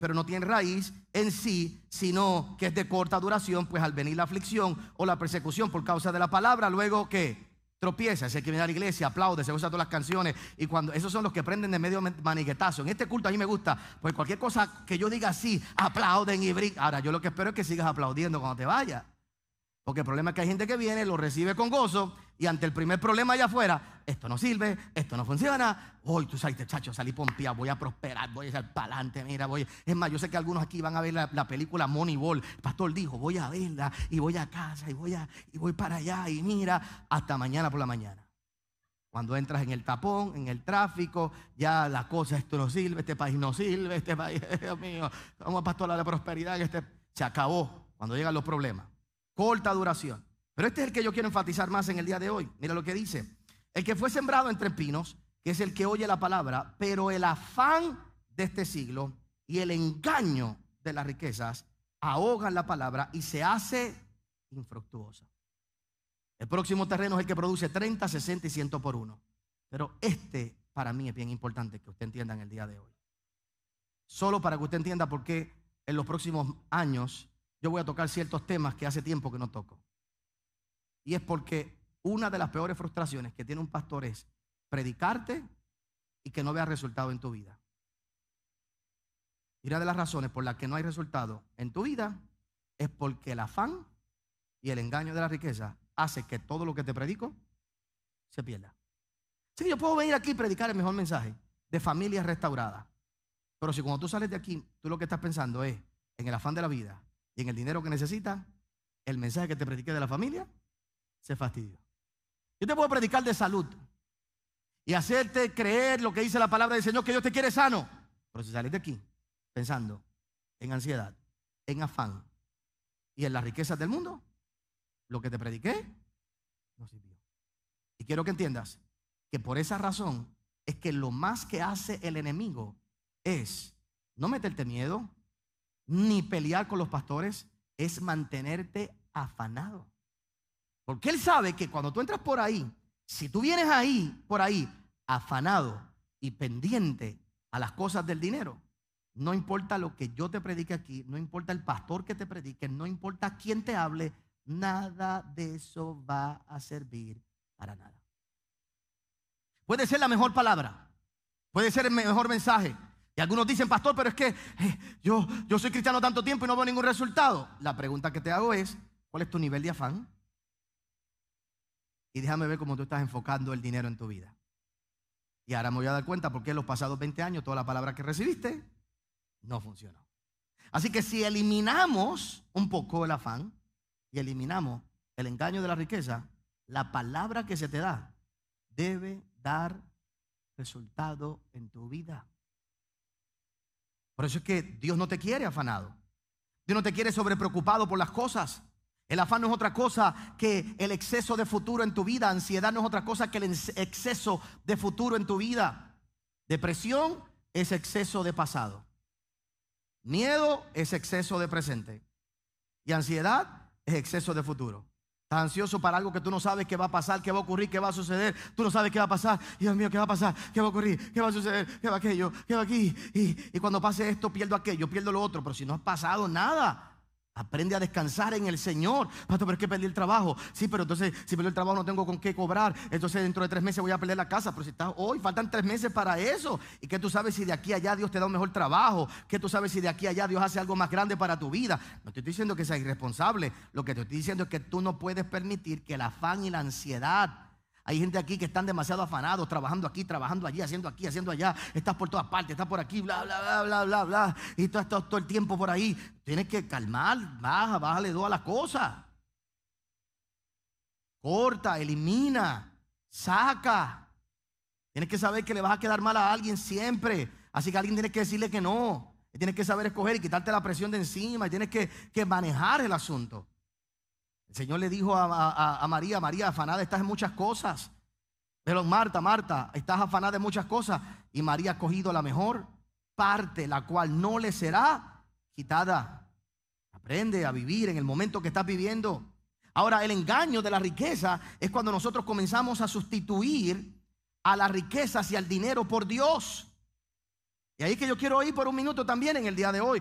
pero no tiene raíz en sí, sino que es de corta duración, pues al venir la aflicción o la persecución por causa de la palabra, luego que tropieza, ese que viene a la iglesia, aplaude, se usa todas las canciones, y cuando esos son los que prenden de medio maniguetazo. En este culto a mí me gusta, pues cualquier cosa que yo diga así, aplauden y brincan. Ahora yo lo que espero es que sigas aplaudiendo cuando te vayas, porque el problema es que hay gente que viene, lo recibe con gozo, y ante el primer problema allá afuera, esto no sirve, esto no funciona. Hoy tú sabes, chacho, salí pompeado, voy a prosperar, voy a echar para adelante, mira, voy. Es más, yo sé que algunos aquí van a ver la película Moneyball. El pastor dijo, voy a verla, y voy a casa, y voy para allá, y mira, hasta mañana por la mañana. Cuando entras en el tapón, en el tráfico, ya la cosa, esto no sirve, este país no sirve, este país, Dios mío, vamos a pastorar la prosperidad, se acabó cuando llegan los problemas. Corta duración. Pero este es el que yo quiero enfatizar más en el día de hoy. Mira lo que dice: el que fue sembrado entre espinos, que es el que oye la palabra, pero el afán de este siglo y el engaño de las riquezas ahogan la palabra y se hace infructuosa. El próximo terreno es el que produce 30, 60 y 100 por uno. Pero este para mí es bien importante que usted entienda en el día de hoy. Solo para que usted entienda por qué en los próximos años yo voy a tocar ciertos temas que hace tiempo que no toco. Y es porque una de las peores frustraciones que tiene un pastor es predicarte y que no vea resultado en tu vida. Y una de las razones por las que no hay resultado en tu vida es porque el afán y el engaño de la riqueza hace que todo lo que te predico se pierda. Sí, yo puedo venir aquí y predicar el mejor mensaje de familias restauradas, pero si cuando tú sales de aquí, tú lo que estás pensando es en el afán de la vida y en el dinero que necesitas, el mensaje que te prediqué de la familia se fastidió. Yo te puedo predicar de salud y hacerte creer lo que dice la palabra del Señor, que Dios te quiere sano, pero si sales de aquí pensando en ansiedad, en afán y en las riquezas del mundo, lo que te prediqué no sirvió. Y quiero que entiendas que por esa razón es que lo más que hace el enemigo es no meterte miedo ni pelear con los pastores, es mantenerte afanado. Porque él sabe que cuando tú entras por ahí, si tú vienes por ahí afanado y pendiente a las cosas del dinero, no importa lo que yo te predique aquí, no importa el pastor que te predique, no importa quién te hable, nada de eso va a servir para nada. Puede ser la mejor palabra, puede ser el mejor mensaje. Y algunos dicen, pastor, pero es que yo soy cristiano tanto tiempo y no veo ningún resultado. La pregunta que te hago es, ¿cuál es tu nivel de afán? Y déjame ver cómo tú estás enfocando el dinero en tu vida. Y ahora me voy a dar cuenta por qué en los pasados 20 años toda la palabra que recibiste no funcionó. Así que si eliminamos un poco el afán y eliminamos el engaño de la riqueza, la palabra que se te da debe dar resultado en tu vida. Por eso es que Dios no te quiere afanado. Dios no te quiere sobrepreocupado por las cosas. El afán no es otra cosa que el exceso de futuro en tu vida. Ansiedad no es otra cosa que el exceso de futuro en tu vida. Depresión es exceso de pasado. Miedo es exceso de presente. Y ansiedad es exceso de futuro. Estás ansioso para algo que tú no sabes qué va a pasar, qué va a ocurrir, qué va a suceder. Tú no sabes qué va a pasar. Dios mío, ¿qué va a pasar? ¿Qué va a ocurrir? ¿Qué va a suceder? ¿Qué va aquello? ¿Qué va aquí? Y cuando pase esto, pierdo aquello, pierdo lo otro. Pero si no ha pasado nada, aprende a descansar en el Señor. Pastor, pero es que perdí el trabajo. Sí, pero entonces si perdí el trabajo no tengo con qué cobrar. Entonces dentro de 3 meses voy a perder la casa. Pero si estás hoy, faltan 3 meses para eso. ¿Y qué tú sabes si de aquí a allá Dios te da un mejor trabajo? ¿Qué tú sabes si de aquí a allá Dios hace algo más grande para tu vida? No te estoy diciendo que seas irresponsable. Lo que te estoy diciendo es que tú no puedes permitir que el afán y la ansiedad. Hay gente aquí que están demasiado afanados, trabajando aquí, trabajando allí, haciendo aquí, haciendo allá. Estás por todas partes, estás por aquí, bla, bla, bla, bla, bla, bla. Y tú estás todo el tiempo por ahí. Tienes que calmar, bájale 2 a las cosas. Corta, elimina, saca. Tienes que saber que le vas a quedar mal a alguien siempre. Así que alguien tiene que decirle que no. Y tienes que saber escoger y quitarte la presión de encima. Y tienes que manejar el asunto. El Señor le dijo a María, María, afanada estás en muchas cosas. Pero Marta, estás afanada en muchas cosas. Y María ha cogido la mejor parte, la cual no le será quitada. Aprende a vivir en el momento que estás viviendo. Ahora, el engaño de la riqueza es cuando nosotros comenzamos a sustituir a las riquezas y al dinero por Dios. Y ahí que yo quiero ir por un minuto también en el día de hoy.